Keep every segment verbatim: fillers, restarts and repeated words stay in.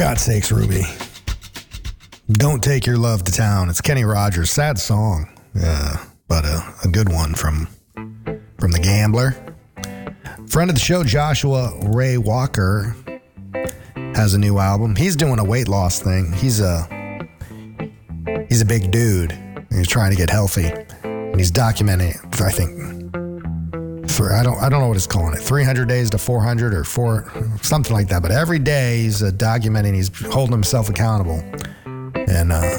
God's sakes, Ruby. Don't take your love to town. It's Kenny Rogers. Sad song, uh, but a, a good one from from The Gambler. Friend of the show, Joshua Ray Walker, has a new album. He's doing a weight loss thing. He's a he's a big dude. He's trying to get healthy, and he's documenting it. I think for I don't I don't know what it's calling it. three hundred days to four hundred or four something like that. But every day he's uh, documenting. He's holding himself accountable, and uh,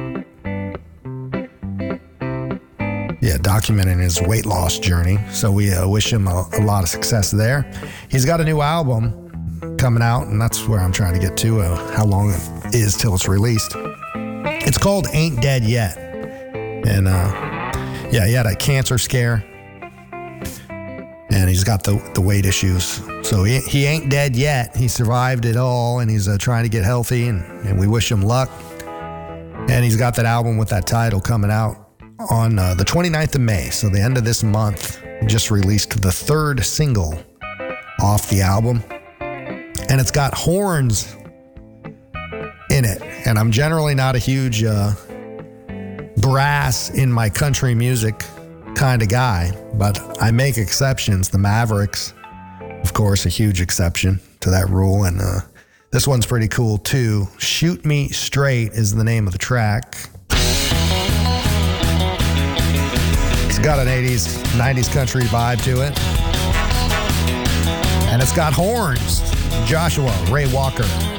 yeah, documenting his weight loss journey. So we uh, wish him a, a lot of success there. He's got a new album coming out, and that's where I'm trying to get to. Uh, how long it is till it's released. It's called Ain't Dead Yet. And uh, yeah, he had a cancer scare, and he's got the, the weight issues. So he, he ain't dead yet. He survived it all, and he's uh, trying to get healthy, and, and we wish him luck. And he's got that album with that title coming out on uh, the twenty-ninth of May. So the end of this month, he just released the third single off the album. And it's got horns in it. And I'm generally not a huge uh, brass in my country music kind of guy, but I make exceptions. The Mavericks, of course, a huge exception to that rule. And uh, this one's pretty cool too. Shoot Me Straight is the name of the track. It's got an eighties, nineties country vibe to it. And it's got horns. Joshua Ray Walker.